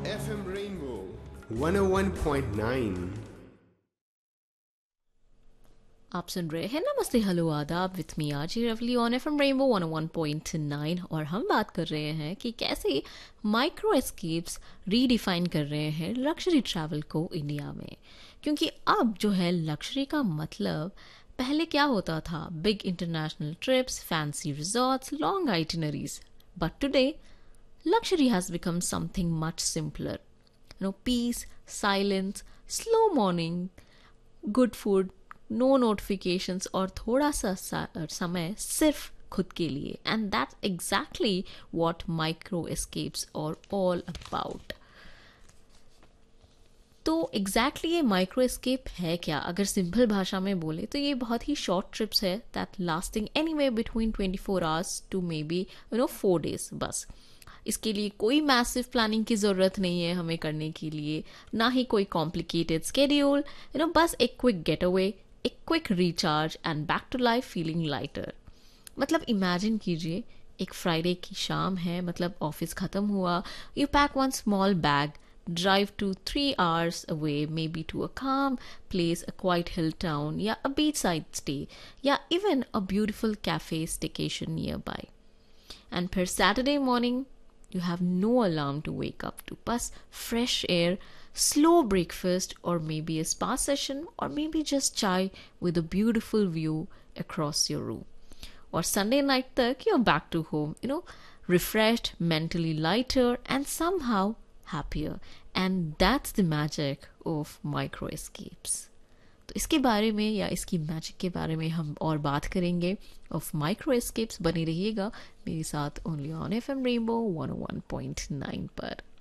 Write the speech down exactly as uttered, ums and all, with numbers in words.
F M Rainbow one oh one point nine. आप सुन रहे हैं नमस्ते हेलो आदाब with me RJ रवली on FM rainbow one O one point nine और हम बात कर रहे हैं कि कैसे माइक्रो एस्केप्स रीडिफाइन कर रहे हैं लग्जरी ट्रैवल को इंडिया में। क्योंकि अब जो है लग्जरी का मतलब पहले क्या होता था, big international trips, fancy resorts, long itineraries, but today luxury has become something much simpler. You know, peace, silence, slow morning, good food, no notifications और थोड़ा सा सा- समय सिर्फ खुद के लिए. And that's exactly what micro escapes are all about. तो एग्जैक्टली exactly ये माइक्रो एस्केप है क्या? अगर सिंपल भाषा में बोले तो ये बहुत ही शॉर्ट ट्रिप्स है that lasting any way between twenty four hours to may be you know four days बस। इसके लिए कोई मैसिव प्लानिंग की ज़रूरत नहीं है हमें करने के लिए, ना ही कोई कॉम्प्लिकेटेड स्केड्यूल, यू नो बस एक क्विक गेट अवे, एक quick recharge and back to life feeling lighter. मतलब इमेजिन कीजिए एक फ्राइडे की शाम है, मतलब ऑफिस ख़त्म हुआ, you pack one small bag, drive to three hours away, maybe to a calm place, a quiet hill town, या a beachside stay, या even a beautiful cafe staycation nearby. And per Saturday morning, you have no alarm to wake up to. Bus fresh air, slow breakfast, or maybe a spa session, or maybe just chai with a beautiful view across your room. Or Sunday night tak, you're back to home, you know, refreshed, mentally lighter, and somehow happier. And that's the magic of micro escapes. तो इसके बारे में या इसकी magic के बारे में हम और बात करेंगे ऑफ माइक्रो एस्केप्स। बने रहिएगा मेरे साथ only on F M rainbow one O one point nine पर।